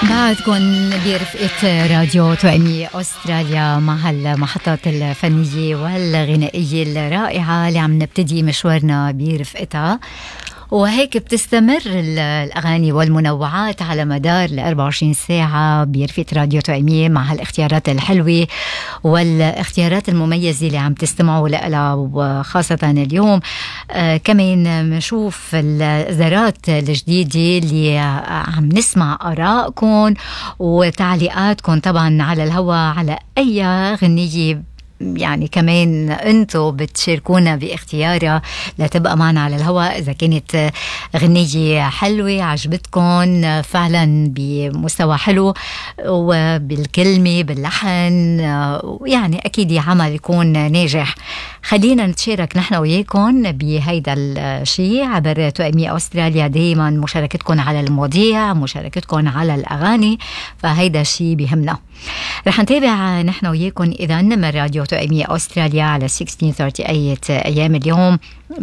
بعدكن برفقة راديو توأمي أستراليا مع هالمحطات الفنية والغنائية الرائعة اللي عم نبتدي مشوارنا برفقتها، وهيك بتستمر الأغاني والمنوعات على مدار 24 ساعة برفقة راديو توأمية مع هالاختيارات الحلوة والاختيارات المميزة اللي عم تستمعوا لها. وخاصة اليوم كمان نشوف الإصدارات الجديدة اللي عم نسمع آرائكم وتعليقاتكم طبعا على الهواء على أي غنية، يعني كمان انتو بتشاركونا باختيارها لتبقى معنا على الهواء إذا كانت غنية حلوة عجبتكم فعلا بمستوى حلو وبالكلمة باللحن، يعني أكيد عمل يكون ناجح. خلينا نتشارك نحن وياكم بهيدا الشيء عبر توأمي أستراليا. دايما مشاركتكم على المواضيع، مشاركتكم على الأغاني، فهيدا الشيء بيهمنا. رح نتابع نحن وياكم إذا من راديو توأمي أستراليا على 1638 أيام اليوم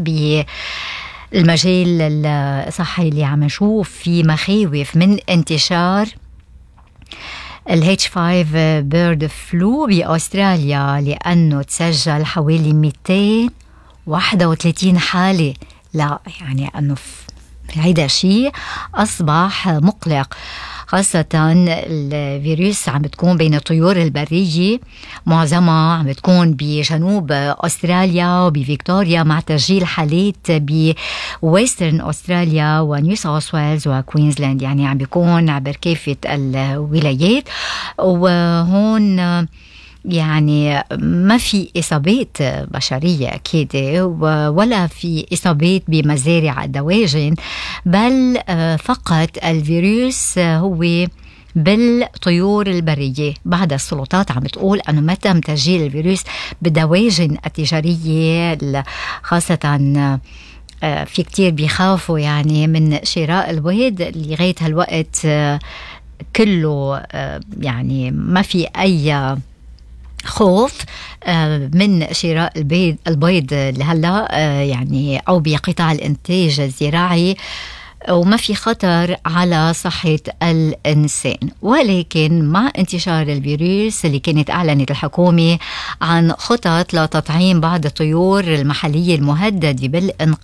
بالمجال الصحي اللي عم نشوف في مخاوف من انتشار ال H5 بيرد فلو بأستراليا، لأنه تسجل حوالي 231 حالة. لا يعني أنه هيدا شيء أصبح مقلق، خاصة الفيروس عم بتكون بين الطيور البرية، معظمها عم بتكون بجنوب أستراليا وبفيكتوريا، مع تسجيل حالات بويسترن أستراليا ونيو ساوث ويلز وكوينزلاند، يعني عم بيكون عبر كافة الولايات. وهون يعني ما في إصابات بشرية أكيد ولا في إصابات بمزارع الدواجن، بل فقط الفيروس هو بالطيور البرية. بعد السلطات عم تقول أنه ما تم تسجيل الفيروس بالدواجن التجارية، خاصة في كتير بيخافوا يعني من شراء البيض لغاية هالوقت كله، يعني ما في أي خوف من شراء البيض لهلا، يعني أو بقطاع الإنتاج الزراعي، وما في خطر على صحة الإنسان. ولكن مع انتشار الفيروس اللي كانت أعلنت الحكومة عن خطط لتطعيم بعض الطيور المحلية المهددة بالانقراض